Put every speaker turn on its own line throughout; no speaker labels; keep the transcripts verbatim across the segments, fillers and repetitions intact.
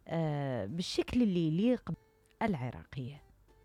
آه بالشكل اللي يليق بالعراقية.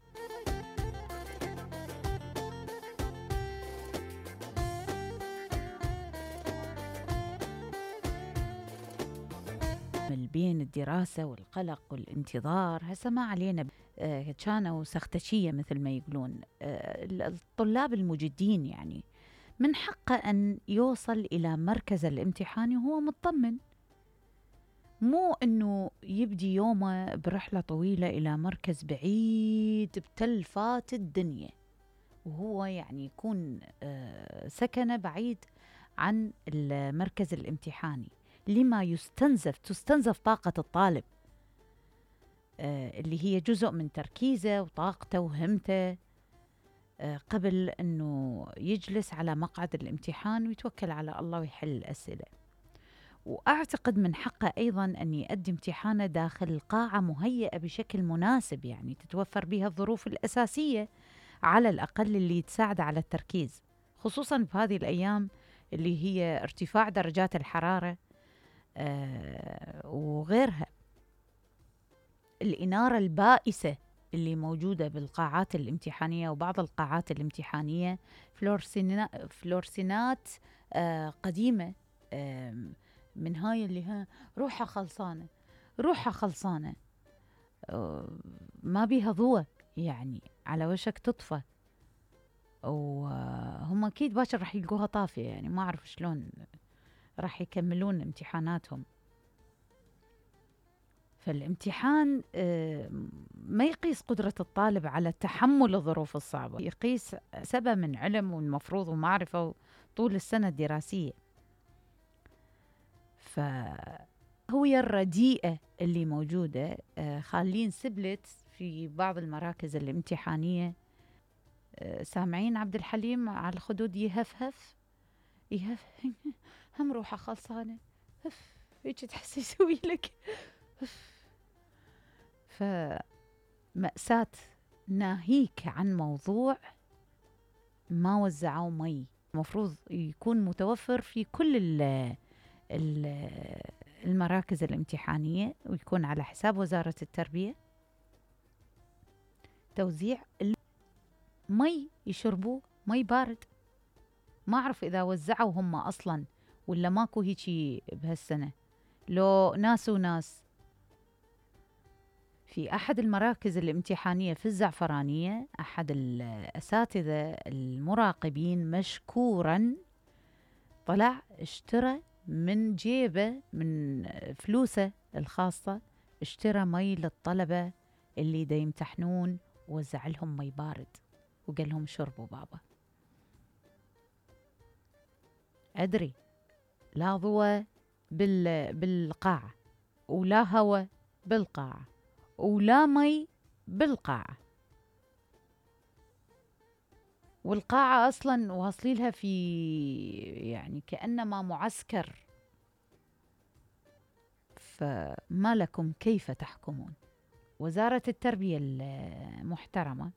بين الدراسة والقلق والانتظار، هسه ما علينا آه كانوا سختشية مثل ما يقولون. آه الطلاب المجدين يعني من حقه أن يوصل إلى مركز الامتحان وهو مطمن، مو أنه يبدي يومه برحلة طويلة إلى مركز بعيد بتلفات الدنيا، وهو يعني يكون آه سكنه بعيد عن المركز الامتحاني، لما يستنزف تستنزف طاقة الطالب آه اللي هي جزء من تركيزه وطاقته وهمته آه قبل أنه يجلس على مقعد الامتحان ويتوكل على الله ويحل الأسئلة. وأعتقد من حقه أيضا أن يؤدي امتحانه داخل قاعة مهيئة بشكل مناسب، يعني تتوفر بها الظروف الأساسية على الأقل اللي تساعد على التركيز، خصوصا بهذه الأيام اللي هي ارتفاع درجات الحرارة آه وغيرها. الإنارة البائسة اللي موجودة بالقاعات الامتحانية، وبعض القاعات الامتحانية فلورسينا فلورسينات آه قديمة آه من هاي اللي ها روحها خلصانة روحها خلصانة آه ما بيها ضوء، يعني على وشك تطفى، وهم أكيد باكر راح يلقوها طافية، يعني ما أعرف شلون راح يكملون امتحاناتهم. فالامتحان ما يقيس قدرة الطالب على تحمل الظروف الصعبة، يقيس سبب من علم والمفروض ومعرفة طول السنة الدراسية. فهوية الرديئة اللي موجودة خالين سبلت في بعض المراكز الامتحانية. سامعين عبد الحليم على الخدود يهفهف يهف هم روحه خلصانة هف هيك تحسي يسوي لك فمأساة. ناهيك عن موضوع ما وزعوا مي، المفروض يكون متوفر في كل ال ال المراكز الامتحانية، ويكون على حساب وزارة التربية توزيع مي يشربوه، مي بارد. ما أعرف إذا وزعوا هم أصلا ولا ماكو هيجي بهالسنة، لو ناس وناس. في أحد المراكز الامتحانية في الزعفرانية أحد الأساتذة المراقبين مشكورا طلع اشترى من جيبه من فلوسه الخاصة، اشترى مي للطلبة اللي دا يمتحنون ووزع لهم مي بارد وقال لهم شربوا بابا. أدري لا ضوء بال بالقاعة ولا هواء بالقاعة ولا مي بالقاعة، والقاعة أصلاً واصليلها في يعني كأنما معسكر، فما لكم كيف تحكمون؟ وزارة التربية المحترمة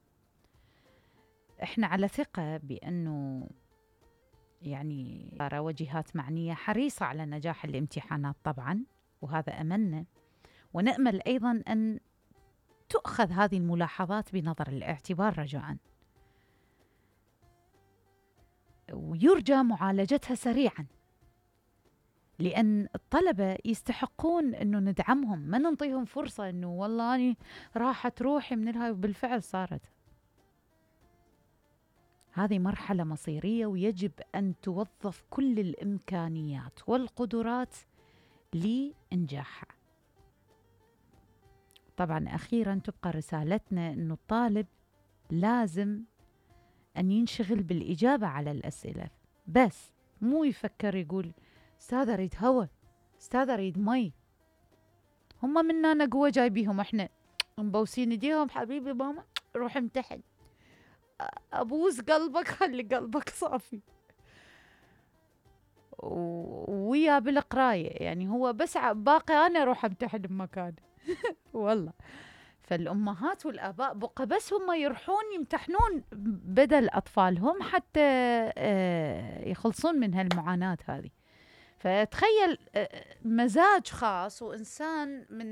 إحنا على ثقة بأنه يعني وجهات معنية حريصة على نجاح الامتحانات طبعاً، وهذا أملنا، ونأمل أيضاً أن تؤخذ هذه الملاحظات بنظر الاعتبار رجاءً، ويرجى معالجتها سريعاً، لأن الطلبة يستحقون أنه ندعمهم، ما ننطيهم فرصة أنه والله أنا راحت روحي من الهاي، وبالفعل صارت. هذه مرحلة مصيرية ويجب أن توظف كل الإمكانيات والقدرات لإنجاحها. طبعا أخيرا تبقى رسالتنا أنه الطالب لازم أن ينشغل بالإجابة على الأسئلة بس، مو يفكر يقول أستاذ أريد هوا، أستاذ أريد مي. هم مننا قوة جايبيهم، إحنا مبوسين ايديهم حبيبي ماما روح امتحن، أبوس قلبك خلي قلبك صافي ويا بالقراية، يعني هو بس باقي أنا أروح أمتحن بمكانه والله. فالأمهات والآباء بقى بس هم يروحون يمتحنون بدل أطفالهم حتى يخلصون من هالمعاناة هذه. فتخيل مزاج خاص وإنسان من